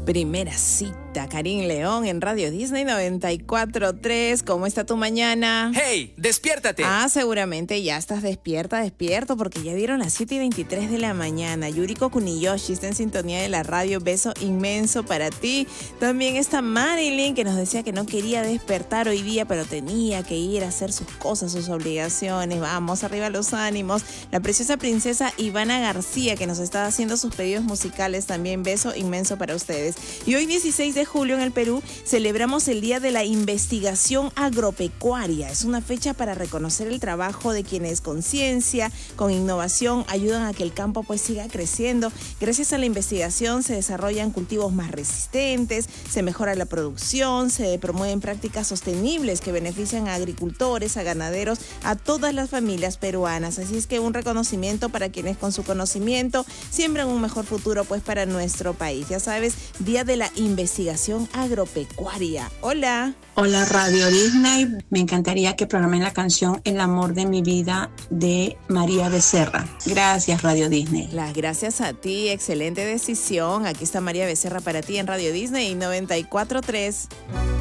Primera cita, Karim León en Radio Disney 94.3. ¿Cómo está tu mañana? ¡Hey! ¡Despiértate! Seguramente ya estás despierto, porque ya dieron las 7:23 de la mañana. Yuriko Kuniyoshi está en sintonía de la radio. Beso inmenso para ti. También está Marilyn, que nos decía que no quería despertar hoy día, pero tenía que ir a hacer sus cosas, sus obligaciones. Vamos, arriba los ánimos. La preciosa princesa Ivana García, que nos está haciendo sus pedidos musicales también. Beso inmenso para ustedes. Y hoy 16 de julio en el Perú celebramos el Día de la Investigación Agropecuaria. Es una fecha para reconocer el trabajo de quienes con ciencia, con innovación, ayudan a que el campo pues siga creciendo. Gracias a la investigación se desarrollan cultivos más resistentes, se mejora la producción, se promueven prácticas sostenibles que benefician a agricultores, a ganaderos, a todas las familias peruanas. Así es que un reconocimiento para quienes con su conocimiento siembran un mejor futuro pues para nuestro país. Ya sabes, Día de la Investigación Agropecuaria. Hola. Hola Radio Disney, me encantaría que programen la canción El amor de mi vida de María Becerra. Gracias Radio Disney. Las gracias a ti, excelente decisión. Aquí está María Becerra para ti en Radio Disney 94.3.